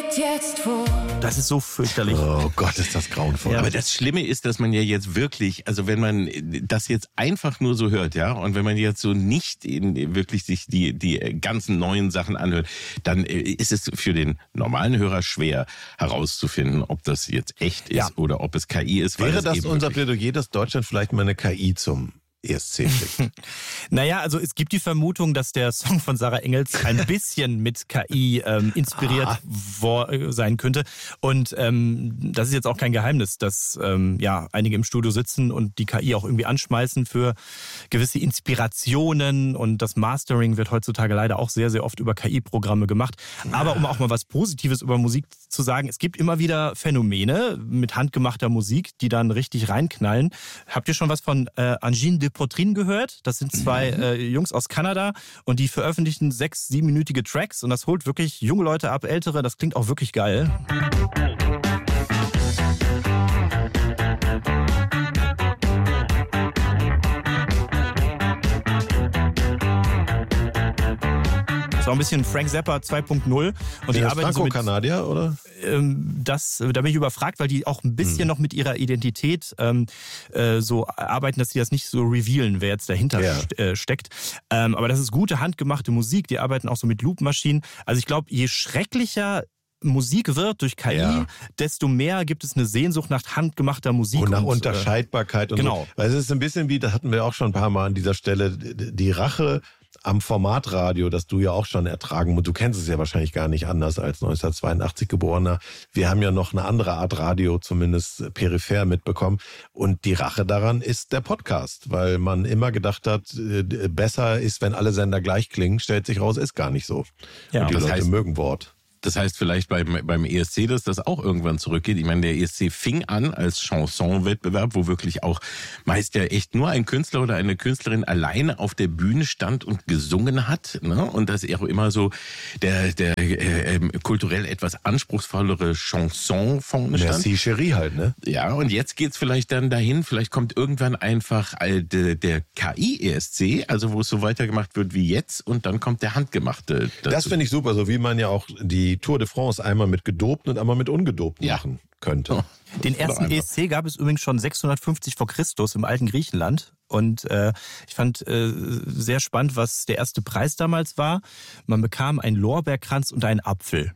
jetzt vor. Das ist so fürchterlich. Oh Gott, ist das grauenvoll. Aber das Schlimme ist, dass man ja jetzt wirklich, also wenn man das jetzt einfach nur so hört, ja, und wenn man jetzt so nicht wirklich sich die ganzen neuen Sachen anhört, dann ist es für den normalen Hörer schwer herauszufinden, ob das jetzt echt ist oder ob es KI ist. Wäre das unser Plädoyer, dass Deutschland vielleicht mal eine KI zum ESC schickt? Naja, also es gibt die Vermutung, dass der Song von Sarah Engels ein bisschen mit KI inspiriert sein könnte. Und das ist jetzt auch kein Geheimnis, dass einige im Studio sitzen und die KI auch irgendwie anschmeißen für gewisse Inspirationen. Und das Mastering wird heutzutage leider auch sehr, sehr oft über KI-Programme gemacht. Aber um auch mal was Positives über Musik zu sagen, es gibt immer wieder Phänomene mit handgemachter Musik, die dann richtig reinknallen. Habt ihr schon was von Angine de Poitrine gehört? Das sind zwei Jungs aus Kanada und die veröffentlichen 6-7-minütige Tracks und das holt wirklich junge Leute ab, ältere. Das klingt auch wirklich geil. Auch ein bisschen Frank Zappa 2.0 und die arbeiten so mit Franco-Kanadier, oder? Da bin ich überfragt, weil die auch ein bisschen noch mit ihrer Identität so arbeiten, dass sie das nicht so revealen, wer jetzt dahinter steckt. Aber das ist gute, handgemachte Musik. Die arbeiten auch so mit Loopmaschinen. Also ich glaube, je schrecklicher Musik wird durch KI, desto mehr gibt es eine Sehnsucht nach handgemachter Musik. Und nach Unterscheidbarkeit. Und genau. So. Weil es ist ein bisschen wie, das hatten wir auch schon ein paar Mal an dieser Stelle, die Rache am Formatradio, das du ja auch schon ertragen musst. Du kennst es ja wahrscheinlich gar nicht anders als 1982 Geborener. Wir haben ja noch eine andere Art Radio, zumindest peripher mitbekommen. Und die Rache daran ist der Podcast, weil man immer gedacht hat, besser ist, wenn alle Sender gleich klingen. Stellt sich raus, ist gar nicht so. Ja, und die Leute mögen Wort. Das heißt vielleicht beim ESC, dass das auch irgendwann zurückgeht. Ich meine, der ESC fing an als Chanson-Wettbewerb, wo wirklich auch meist ja echt nur ein Künstler oder eine Künstlerin alleine auf der Bühne stand und gesungen hat. Ne? Und dass auch immer so der kulturell etwas anspruchsvollere Chanson vorne stand. Merci, Chérie halt, ne? Ja, und jetzt geht's vielleicht dann dahin, vielleicht kommt irgendwann einfach der KI-ESC, also wo es so weitergemacht wird wie jetzt und dann kommt der handgemachte dazu. Das finde ich super, so wie man ja auch die Tour de France einmal mit gedopten und einmal mit ungedopten machen könnte. Den ersten ESC gab es übrigens schon 650 vor Christus im alten Griechenland. Und ich fand sehr spannend, was der erste Preis damals war. Man bekam einen Lorbeerkranz und einen Apfel.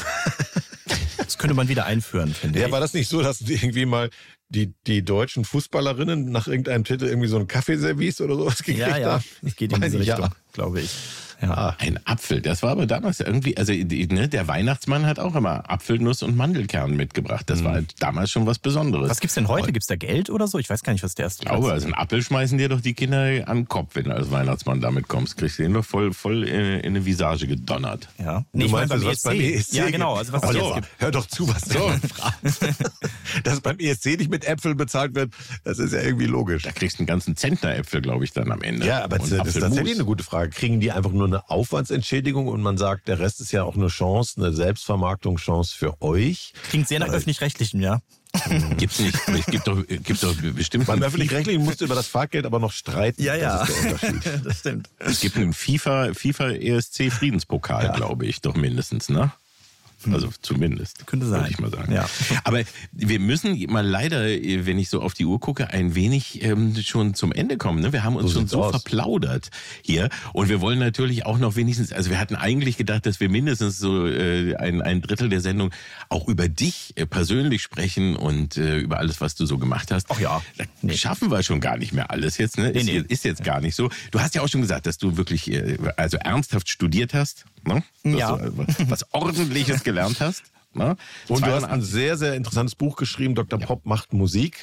Das könnte man wieder einführen, finde ich. Ja, war das nicht so, dass irgendwie mal die deutschen Fußballerinnen nach irgendeinem Titel irgendwie so ein Kaffeeservice oder sowas gekriegt haben? Ja, das geht in diese Richtung, glaube ich. Ja. Ein Apfel, das war aber damals irgendwie, also der Weihnachtsmann hat auch immer Apfelnuss und Mandelkern mitgebracht. Das war damals schon was Besonderes. Was gibt's denn heute? Gibt's da Geld oder so? Ich weiß gar nicht, was der erste Platz ist. Ich glaube, also einen Apfel schmeißen dir doch die Kinder an den Kopf, wenn du als Weihnachtsmann damit kommst. Kriegst du den doch voll in eine Visage gedonnert. Ja. Nee, ich meine beim ESC. Ja, genau. Also was jetzt gibt. Hör doch zu, was du fragst. Dass beim ESC nicht mit Äpfeln bezahlt wird, das ist ja irgendwie logisch. Da kriegst du einen ganzen Zentner Äpfel, glaube ich, dann am Ende. Ja, aber das ist tatsächlich eine gute Frage. Kriegen die einfach nur eine Aufwandsentschädigung und man sagt, der Rest ist ja auch eine Chance, eine Selbstvermarktungschance für euch? Klingt sehr nach Öffentlich-Rechtlichem, ja. Gibt's nicht. Aber es gibt doch bestimmt. Beim Öffentlich-Rechtlichen musst du über das Fahrgeld aber noch streiten. Ja. Das ist der Unterschied. Das stimmt. Es gibt einen FIFA ESC Friedenspokal, glaube ich, doch mindestens, ne? Also zumindest. Könnte sein. Würde ich mal sagen. Ja. Aber wir müssen mal leider, wenn ich so auf die Uhr gucke, ein wenig schon zum Ende kommen. Ne? Wir haben uns schon so verplaudert hier. Und wir wollen natürlich auch noch wenigstens, also wir hatten eigentlich gedacht, dass wir mindestens so ein Drittel der Sendung auch über dich persönlich sprechen und über alles, was du so gemacht hast. Ach ja. Nee. Schaffen wir schon gar nicht mehr alles jetzt. Ne? Ist jetzt gar nicht so. Du hast ja auch schon gesagt, dass du wirklich also ernsthaft studiert hast. Ne? Ja. Du was Ordentliches gelernt hast. Ne? Und du hast ein sehr, sehr interessantes Buch geschrieben, Dr. Pop macht Musik.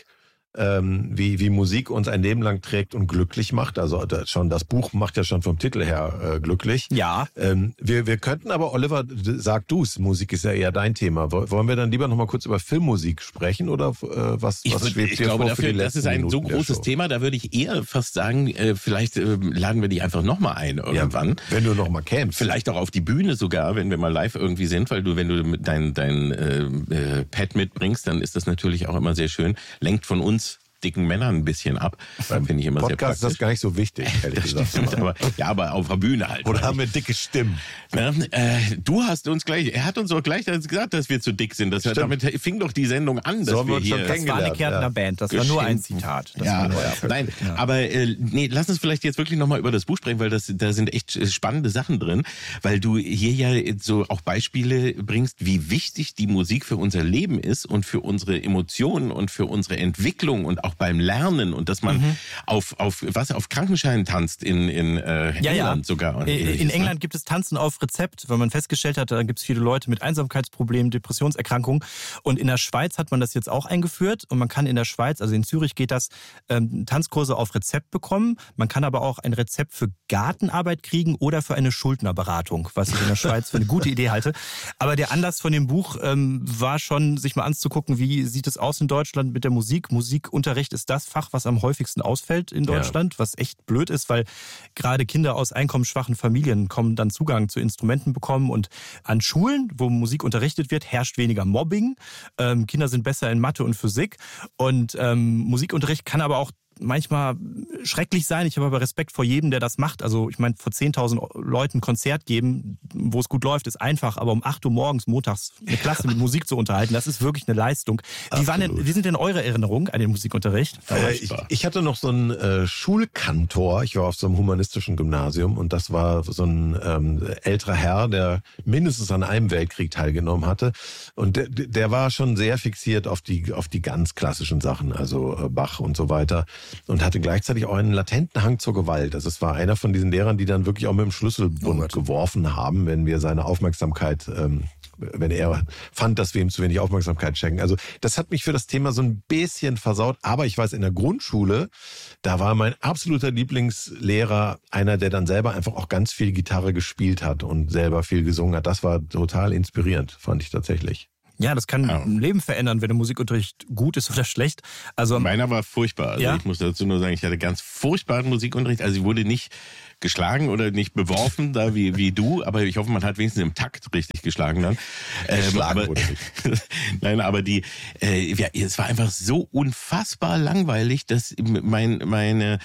Wie Musik uns ein Leben lang trägt und glücklich macht. Also schon das Buch macht ja schon vom Titel her glücklich. Ja. Wir könnten aber, Oliver, sag du's, Musik ist ja eher dein Thema. Wollen wir dann lieber noch mal kurz über Filmmusik sprechen oder was schwebt dir vor für die letzten das ist ein Minuten so großes Thema, da würde ich eher fast sagen, vielleicht laden wir dich einfach noch mal ein irgendwann. Ja, wenn du noch mal kämst. Vielleicht auch auf die Bühne sogar, wenn wir mal live irgendwie sind, weil wenn du dein Pad mitbringst, dann ist das natürlich auch immer sehr schön. Lenkt von uns dicken Männern ein bisschen ab. Finde ich immer sehr praktisch. Podcast ist das gar nicht so wichtig, ehrlich gesagt. aber auf der Bühne halt. Oder haben wir dicke Stimmen? Er hat uns auch gleich gesagt, dass wir zu dick sind. Damit fing doch die Sendung an, dass wir hier... Das war eine Kärntner Band, das war nur ein Zitat. Lass uns vielleicht jetzt wirklich nochmal über das Buch sprechen, weil da sind echt spannende Sachen drin, weil du hier ja so auch Beispiele bringst, wie wichtig die Musik für unser Leben ist und für unsere Emotionen und für unsere Entwicklung und auch beim Lernen und dass man auf Krankenscheinen tanzt in England sogar. In England gibt es Tanzen auf Rezept, weil man festgestellt hat, da gibt es viele Leute mit Einsamkeitsproblemen, Depressionserkrankungen. Und in der Schweiz hat man das jetzt auch eingeführt und man kann in der Schweiz, also in Zürich geht das, Tanzkurse auf Rezept bekommen. Man kann aber auch ein Rezept für Gartenarbeit kriegen oder für eine Schuldnerberatung, was ich in der Schweiz für eine gute Idee halte. Aber der Anlass von dem Buch war schon, sich mal anzugucken, wie sieht es aus in Deutschland mit der Musik. Musikunterricht ist das Fach, was am häufigsten ausfällt in Deutschland, was echt blöd ist, weil gerade Kinder aus einkommensschwachen Familien dann Zugang zu Instrumenten bekommen und an Schulen, wo Musik unterrichtet wird, herrscht weniger Mobbing. Kinder sind besser in Mathe und Physik und Musikunterricht kann aber auch manchmal schrecklich sein. Ich habe aber Respekt vor jedem, der das macht. Also ich meine, vor 10.000 Leuten ein Konzert geben, wo es gut läuft, ist einfach. Aber um 8 Uhr morgens, montags, eine Klasse mit Musik zu unterhalten, das ist wirklich eine Leistung. Wie sind denn eure Erinnerungen an den Musikunterricht? Ich hatte noch so einen Schulkantor. Ich war auf so einem humanistischen Gymnasium und das war so ein älterer Herr, der mindestens an einem Weltkrieg teilgenommen hatte. Und der war schon sehr fixiert auf die ganz klassischen Sachen, also Bach und so weiter. Und hatte gleichzeitig auch einen latenten Hang zur Gewalt. Also es war einer von diesen Lehrern, die dann wirklich auch mit dem Schlüsselbund geworfen haben, wenn wir seine Aufmerksamkeit, wenn er fand, dass wir ihm zu wenig Aufmerksamkeit schenken. Also das hat mich für das Thema so ein bisschen versaut. Aber ich weiß, in der Grundschule, da war mein absoluter Lieblingslehrer einer, der dann selber einfach auch ganz viel Gitarre gespielt hat und selber viel gesungen hat. Das war total inspirierend, fand ich tatsächlich. Ja, das kann ein Leben verändern, wenn der Musikunterricht gut ist oder schlecht. Also meiner war furchtbar. Also ich muss dazu nur sagen, ich hatte ganz furchtbaren Musikunterricht. Also ich wurde nicht geschlagen oder nicht beworfen, da wie du, aber ich hoffe, man hat wenigstens im Takt richtig geschlagen dann. Nein, aber es war einfach so unfassbar langweilig, dass meine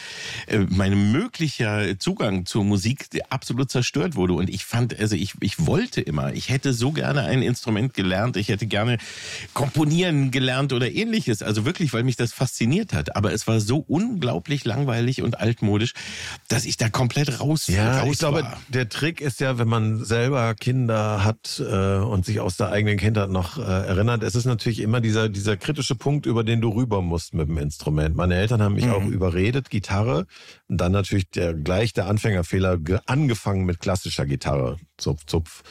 möglicher Zugang zur Musik absolut zerstört wurde. Und ich fand, also ich wollte immer, ich hätte so gerne ein Instrument gelernt, ich hätte gerne komponieren gelernt oder ähnliches. Also wirklich, weil mich das fasziniert hat. Aber es war so unglaublich langweilig und altmodisch, dass ich da komplett raus ich glaube, der Trick ist ja, wenn man selber Kinder hat und sich aus der eigenen Kindheit noch erinnert, es ist natürlich immer dieser kritische Punkt, über den du rüber musst mit dem Instrument. Meine Eltern haben mich auch überredet, Gitarre, und dann natürlich der Anfängerfehler, angefangen mit klassischer Gitarre. Zupf.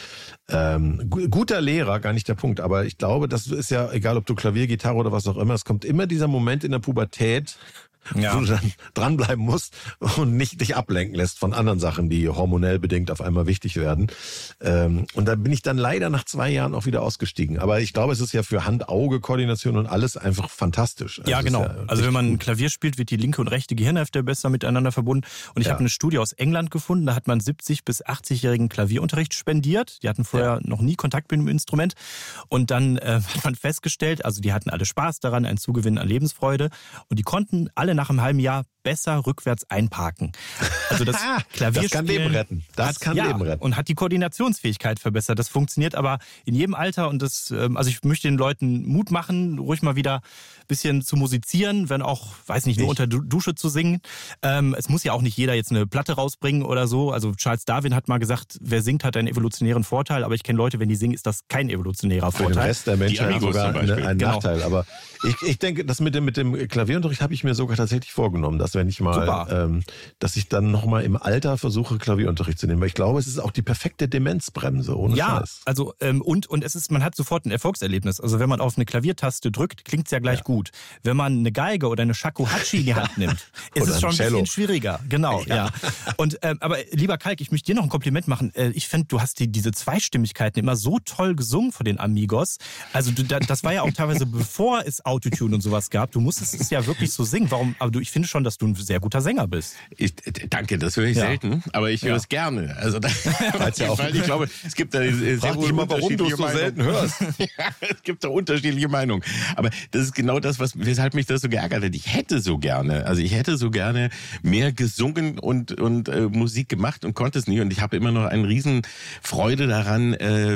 Guter Lehrer, gar nicht der Punkt, aber ich glaube, das ist ja, egal ob du Klavier, Gitarre oder was auch immer, es kommt immer dieser Moment in der Pubertät, wo du dann dranbleiben musst und nicht dich ablenken lässt von anderen Sachen, die hormonell bedingt auf einmal wichtig werden. Und da bin ich dann leider nach 2 Jahren auch wieder ausgestiegen. Aber ich glaube, es ist ja für Hand-Auge-Koordination und alles einfach fantastisch. Also ja, genau. Also wenn man Klavier spielt, wird die linke und rechte Gehirnhälfte besser miteinander verbunden. Und ich habe eine Studie aus England gefunden, da hat man 70- bis 80-jährigen Klavierunterricht spendiert. Die hatten vorher noch nie Kontakt mit dem Instrument. Und dann hat man festgestellt, also die hatten alle Spaß daran, einen Zugewinn an Lebensfreude. Und die konnten alle nach einem halben Jahr besser rückwärts einparken. Also das Klavierspielen das kann Leben retten. Das kann Leben retten. Und hat die Koordinationsfähigkeit verbessert. Das funktioniert aber in jedem Alter und also ich möchte den Leuten Mut machen, ruhig mal wieder ein bisschen zu musizieren, wenn auch, weiß nicht, nur unter Dusche zu singen. Es muss ja auch nicht jeder jetzt eine Platte rausbringen oder so. Also Charles Darwin hat mal gesagt, wer singt, hat einen evolutionären Vorteil, aber ich kenne Leute, wenn die singen, ist das kein evolutionärer Vorteil. Für den Rest der Menschen hat sogar einen Nachteil. Aber ich denke, das mit dem Klavierunterricht habe ich mir sogar tatsächlich vorgenommen, dass wenn ich mal, dass ich dann nochmal im Alter versuche, Klavierunterricht zu nehmen. Weil ich glaube, es ist auch die perfekte Demenzbremse, ohne Scheiß. Also und es ist, man hat sofort ein Erfolgserlebnis. Also wenn man auf eine Klaviertaste drückt, klingt es ja gleich gut. Wenn man eine Geige oder eine Shakuhachi in die Hand nimmt, ist es schon ein bisschen schwieriger. Genau, ja. Und aber lieber Kalk, ich möchte dir noch ein Kompliment machen. Ich finde, du hast diese Zweistimmigkeiten immer so toll gesungen von den Amigos. Also das war ja auch teilweise bevor es Autotune und sowas gab. Du musstest es ja wirklich so singen. Ich finde schon, dass du ein sehr guter Sänger bist. Danke, das höre ich selten, aber ich höre es gerne. Also weil ich glaube, es gibt da sehr wohl warum du es so selten hörst. Ja, es gibt da unterschiedliche Meinungen. Aber das ist genau das, weshalb mich das so geärgert hat. Ich hätte so gerne mehr gesungen und Musik gemacht und konnte es nicht. Und ich habe immer noch eine riesen Freude daran,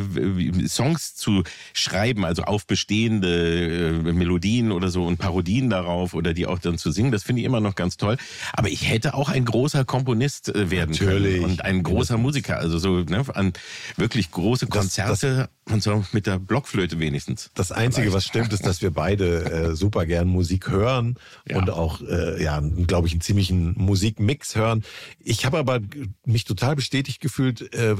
Songs zu schreiben, also auf bestehende Melodien oder so und Parodien darauf oder die auch dann zu singen. Das finde ich immer noch ganz toll. Aber ich hätte auch ein großer Komponist werden können und ein großer Musiker. Also so an wirklich große Konzerte und so mit der Blockflöte wenigstens. Das Einzige, was stimmt, ist, dass wir beide super gern Musik hören und auch, glaube ich, einen ziemlichen Musikmix hören. Ich habe aber mich total bestätigt gefühlt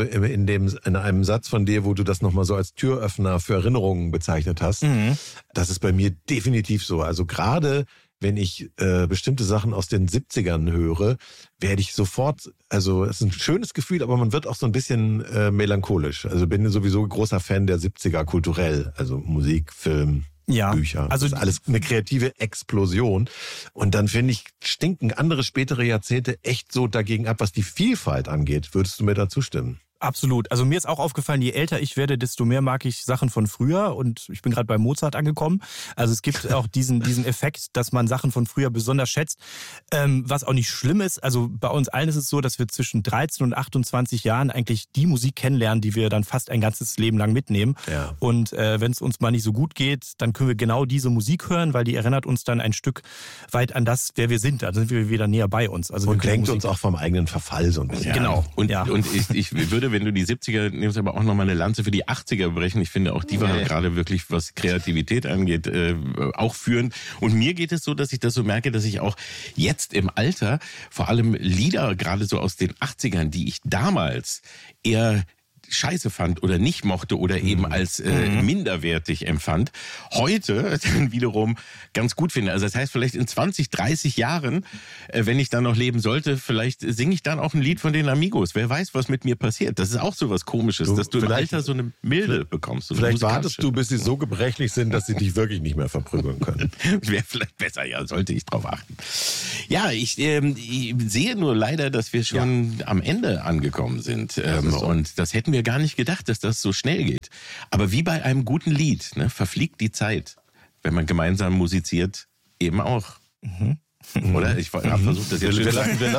in einem Satz von dir, wo du das nochmal so als Türöffner für Erinnerungen bezeichnet hast. Mhm. Das ist bei mir definitiv so. Also gerade wenn ich bestimmte Sachen aus den 70ern höre, werde ich sofort, also es ist ein schönes Gefühl, aber man wird auch so ein bisschen melancholisch. Also bin sowieso großer Fan der 70er kulturell, also Musik, Film, Bücher. Also das ist alles eine kreative Explosion. Und dann finde ich, stinken andere spätere Jahrzehnte echt so dagegen ab, was die Vielfalt angeht. Würdest du mir da zustimmen? Absolut. Also mir ist auch aufgefallen, je älter ich werde, desto mehr mag ich Sachen von früher. Und ich bin gerade bei Mozart angekommen. Also es gibt auch diesen Effekt, dass man Sachen von früher besonders schätzt. Was auch nicht schlimm ist. Also bei uns allen ist es so, dass wir zwischen 13 und 28 Jahren eigentlich die Musik kennenlernen, die wir dann fast ein ganzes Leben lang mitnehmen. Ja. Und wenn es uns mal nicht so gut geht, dann können wir genau diese Musik hören, weil die erinnert uns dann ein Stück weit an das, wer wir sind. Also sind wir wieder näher bei uns. Also und lenkt uns auch vom eigenen Verfall so ein bisschen. Ja. Genau. Und ich würde, wenn du die 70er nimmst, aber auch nochmal eine Lanze für die 80er brechen. Ich finde auch, die waren gerade wirklich, was Kreativität angeht, auch führend. Und mir geht es so, dass ich das so merke, dass ich auch jetzt im Alter vor allem Lieder, gerade so aus den 80ern, die ich damals eher scheiße fand oder nicht mochte oder eben als minderwertig empfand, heute dann wiederum ganz gut finde. Also das heißt, vielleicht in 20, 30 Jahren, wenn ich dann noch leben sollte, vielleicht singe ich dann auch ein Lied von den Amigos. Wer weiß, was mit mir passiert. Das ist auch so was Komisches, dass du im Alter so eine Milde bekommst. So vielleicht wartest du, bis sie so gebrechlich sind, dass sie dich wirklich nicht mehr verprügeln können. Wäre vielleicht besser, ja, sollte ich drauf achten. Ja, ich sehe nur leider, dass wir schon am Ende angekommen sind. Und das hätten wir gar nicht gedacht, dass das so schnell geht. Aber wie bei einem guten Lied, ne, verfliegt die Zeit, wenn man gemeinsam musiziert, eben auch. Mhm. Oder? Ich habe versucht, das jetzt wir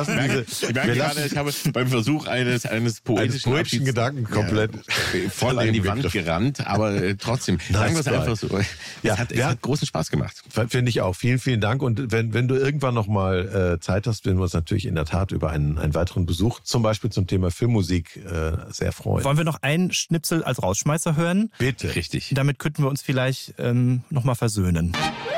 lassen ich habe beim Versuch eines poetischen Gedanken komplett voll an die Wand gerannt, aber trotzdem, sagen wir es einfach so. Es hat großen Spaß gemacht. Finde ich auch. Vielen, vielen Dank. Und wenn du irgendwann noch mal Zeit hast, werden wir uns natürlich in der Tat über einen weiteren Besuch, zum Beispiel zum Thema Filmmusik, sehr freuen. Wollen wir noch einen Schnipsel als Rausschmeißer hören? Bitte. Richtig. Damit könnten wir uns vielleicht noch mal versöhnen.